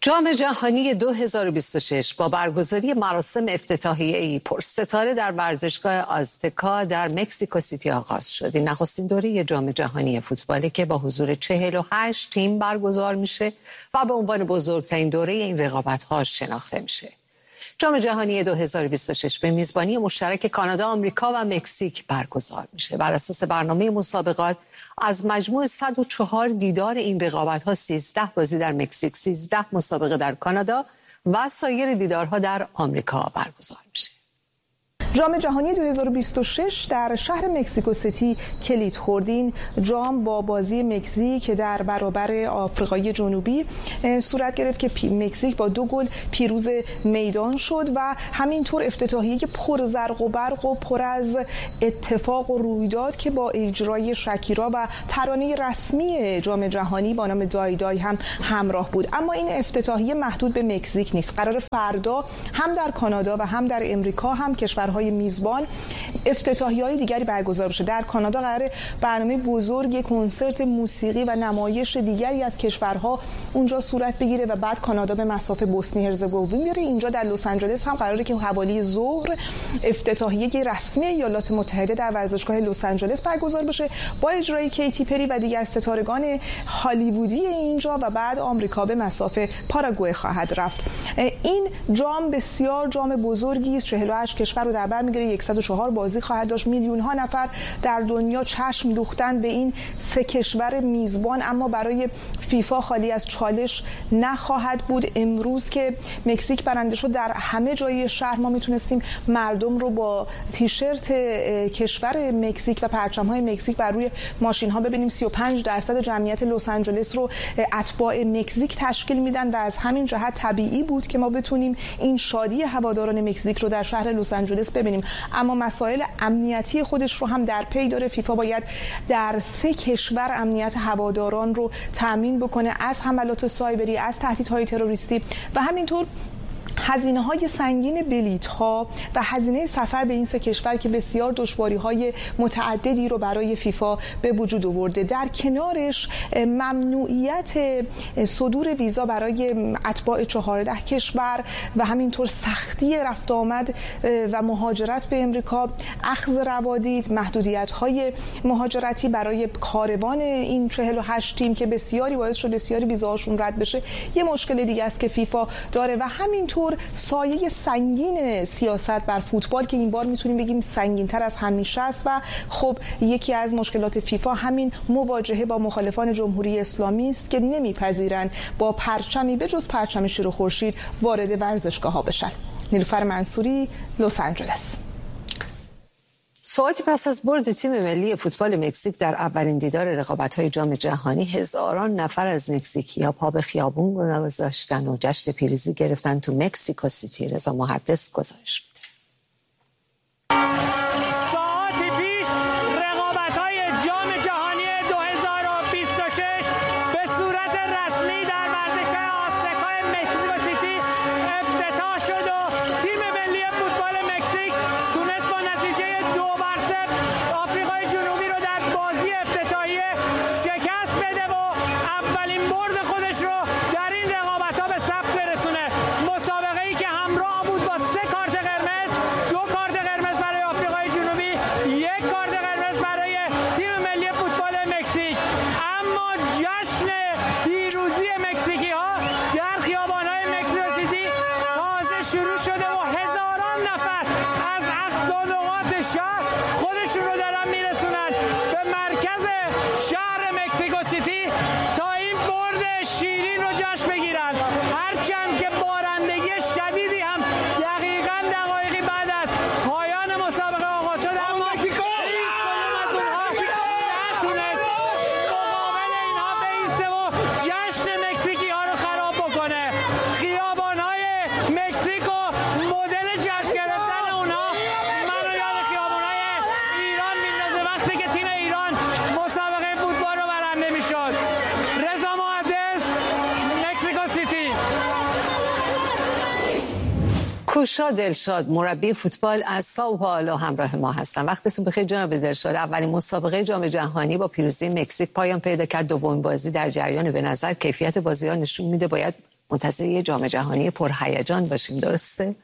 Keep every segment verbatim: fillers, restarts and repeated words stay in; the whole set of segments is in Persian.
جام جهانی دو هزار و بیست و شش با برگزاری مراسم افتتاحیه‌ای پرستاره در ورزشگاه آزتکا در مکزیکو سیتی آغاز شد. این نخستین دوره جام جهانی فوتبالی که با حضور چهل و هشت تیم برگزار میشه و به عنوان بزرگترین دوره این رقابت‌ها شناخته میشه. جام جهانی دو هزار و بیست و شش به میزبانی مشترک کانادا، آمریکا و مکزیک برگزار میشه. بر اساس برنامه مسابقات از مجموع صد و چهار دیدار این رقابت‌ها سیزده بازی در مکزیک، سیزده مسابقه در کانادا و سایر دیدارها در آمریکا برگزار میشه. جام جهانی دو هزار و بیست و شش در شهر مکزیکو سیتی کلید خورد. این جام با بازی مکزیک در برابر آفریقای جنوبی صورت گرفت که مکزیک با دو گل پیروز میدان شد و همینطور افتتاحیه پر زرق و برق و پر از اتفاق و رویداد که با اجرای شکیرا و ترانه رسمی جام جهانی با نام دای دای هم همراه بود. اما این افتتاحیه محدود به مکزیک نیست. قرار فردا هم در کانادا و هم در امریکا هم کشورهای میزبان افتتاحیه‌های دیگری برگزار بشه. در کانادا قرار برنامه بزرگ کنسرت موسیقی و نمایش دیگری از کشورها اونجا صورت بگیره و بعد کانادا به مسافه بوسنی هرزگوین میره. اینجا در لس آنجلس هم قراره که حوالی ظهر افتتاحیه رسمی ایالات متحده در ورزشگاه لس آنجلس برگزار بشه با اجرای کیتی پری و دیگر ستارگان هالیوودی اینجا و بعد آمریکا به مسافه پاراگوئه خواهد رفت. این جام بسیار جام بزرگی است. چهل و هشت کشور رو در بر میگیره. صد و چهار بازی خواهد داشت. میلیون ها نفر در دنیا چشم دوختن به این سه کشور میزبان، اما برای فیفا خالی از چالش نخواهد بود. امروز که مکزیک برنده شد در همه جای شهر ما میتونستیم مردم رو با تیشرت کشور مکزیک و پرچم‌های مکزیک بر روی ماشین ها ببینیم. سی و پنج درصد جمعیت لس آنجلس رو اتباع مکزیک تشکیل میدن و از همین جهت طبیعی بود که ما بتونیم این شادی هواداران مکزیک رو در شهر لس آنجلس ببینیم. اما مسائل امنیتی خودش رو هم در پی داره. فیفا باید در سه کشور امنیت هواداران رو تامین بکنه، از حملات سایبری، از تهدیدهای تروریستی و همینطور هزینه‌های سنگین بلیط‌ها و هزینه سفر به این سه کشور که بسیار دشواری‌های متعددی رو برای فیفا به وجود آورده. در کنارش ممنوعیت صدور ویزا برای اتباع چهارده کشور و همینطور سختی رفت آمد و مهاجرت به امریکا، اخذ روادید، محدودیت‌های مهاجرتی برای کاروان این چهل و هشت تیم که بسیاری باعث شد بسیاری ویزاهاشون رد بشه. یه مشکل دیگه است که فیفا داره و همینطور سایه سنگین سیاست بر فوتبال که این بار میتونیم بگیم سنگین‌تر از همیشه است و خب یکی از مشکلات فیفا همین مواجهه با مخالفان جمهوری اسلامی است که نمیپذیرند با پرچمی به جز پرچم شیر و خورشید وارد ورزشگاه‌ها بشن. نیلوفر منصوری، لس آنجلس. ساعتی پس از برد تیم ملی فوتبال مکزیک در اولین دیدار رقابت‌های جام جهانی، هزاران نفر از مکزیکی‌ها پا به خیابون گذاشتن و جشن پیروزی گرفتن تو مکزیکو سیتی. رضا محدث گزارش میده. ساعتی پیش رقابت‌های جام جهانی دو هزار و بیست و شش به صورت رسمی در ورزشگاه آزتکا مکزیکو سیتی افتتاح شد و تیم ملی فوتبال مکزیک تونست با نتیجه دو بر صفر آفریقای جنوبی رو در بازی افتتاحیه شکست بده و اولین برد خودش رو در این رقابت‌ها به ثبت برسونه. مسابقه‌ای که همراه بود با سه کارت قرمز، دو کارت قرمز برای آفریقای جنوبی، یک کارت قرمز برای تیم ملی فوتبال مکزیک. اما جشن پیروزی مکزیکی‌ها در خیابان‌های مکزیکو سیتی تازه شروع شده و هزاران نفر از اقصا نقاط شهر خودشون رو دارن میرسونن به مرکز شهر مکزیکو سیتی تا این برد شیرین رو جشن بگیرن. هرچند که بارندگی شدیدی هم دقیقاً دقایقی بعد از پایان مسابقه آغاز شد، اما هیچ کدوم از اونها نتونست مقابل اینها بایسته و جشن مکزیکی ها رو خراب بکنه. خیابان‌های مکزیک و مدل جشن گرفتن اونها منو یاد خیابان‌های ایران میندازه وقتی که تیم ایران مسابقه فوتبال رو برنده میشد. رضا محدث، مکزیکو سیتی. کوشا دلشاد، مربی فوتبال از سائو پائولو همراه ما هستن. وقتتون بخیر جناب دلشاد. اولین مسابقه جام جهانی با پیروزی مکزیک پایان پیدا کرد. دومین بازی در جریان. به نظر کیفیت بازی‌ها نشون میده باید منتظر یه جام جهانی پرهیجان باشیم. درسته؟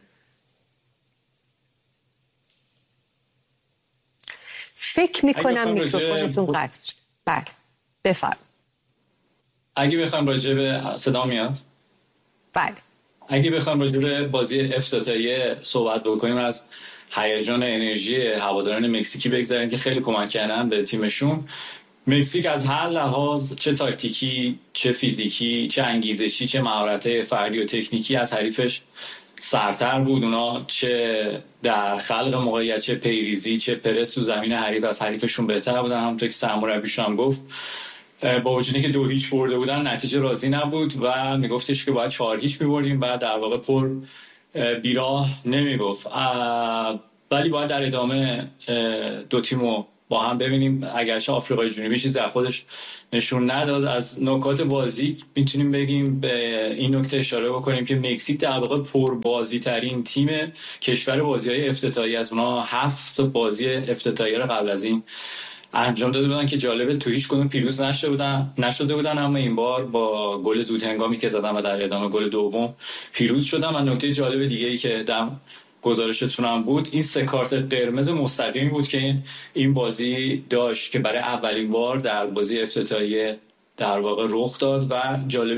فکر میکنم میکروفونتون قطع میشه. بله بفرم. اگه بخوام راجع به صدا میاد؟ بله. اگه بخوام راجع به بازی افتتاحیه صحبت بکنیم، از هیجان انرژی هواداران مکزیکی بگذاریم که خیلی کمک کردن به تیمشون. مکزیک از هر لحاظ، چه تاکتیکی، چه فیزیکی، چه انگیزشی، چه مهارت فردی و تکنیکی، از حریفش سرتر بود. اونا چه در خلق موقعیت، چه پیریزی، چه پرس تو زمین حریف از حریفشون بهتر بودن. همونطور که سرمربیشون هم گفت، با وجودی که دو هیچ برده بودن نتیجه راضی نبود و میگفتش که باید چهار هیچ میبردیم و در واقع پر بیراه نمیگفت. ولی باید در ادامه دو تیمو با هم ببینیم. اگرچه آفریقای جنوبی چیزی در خودش نشون نداد، از نکات بازی میتونیم بگیم به این نکته اشاره بکنیم که مکزیک در واقع پربازی ترین تیم کشور بازی‌های افتتاحیه است. اونها هفت بازی افتتاحیه رو قبل از این انجام داده بودن که جالبه تو هیچ کدوم پیروز نشده بودن نشده بودن اما این بار با گل زود هنگامی که زدن و در ادامه گل دوم پیروز شدن. و نکته جالب دیگه ای که دم گزارشتون هم بود، این سه کارت قرمز مستقیمی بود که این بازی داشت که برای اولین بار در بازی افتتاحیه در واقع رخ داد. و جالب